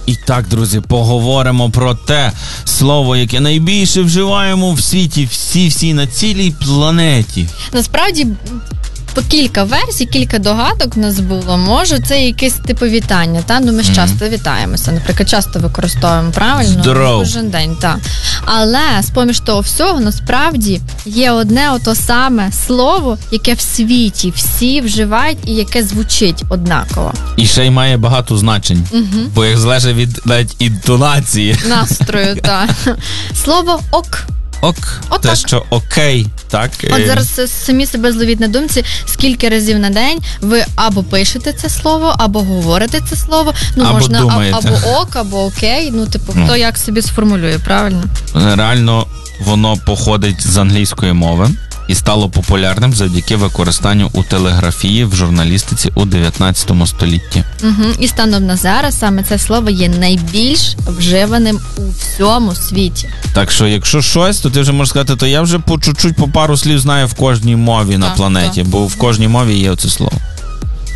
І так, друзі, поговоримо про те слово, яке найбільше вживаємо в світі, всі на цілій планеті. Насправді, по кілька версій, кілька догадок в нас було. Може, це якесь типу вітання, та? Ну, ми ж часто вітаємося, наприклад, часто використовуємо, правильно? Здоров. Кожен день, так. Але, з-поміж того всього, насправді, є одне ото саме слово, яке в світі всі вживають і яке звучить однаково. І ще й має багато значень, бо як залежить від навіть інтонації. Настрою, так. Слово «ок». Те, що окей, так? От зараз самі себе зловіть на думці, скільки разів на день ви або пишете це слово, або говорите це слово, ну або можна думаєте. або ок, або окей, ну типу, хто як собі сформулює, правильно? Реально, воно походить з англійської мови і стало популярним завдяки використанню у телеграфії в журналістиці у 19 столітті. І станом на зараз саме це слово є найбільш вживаним у всьому світі. Так що, якщо щось, то ти вже можеш сказати, то я вже по чуть-чуть, по пару слів знаю в кожній мові на планеті, бо в кожній мові є оце слово.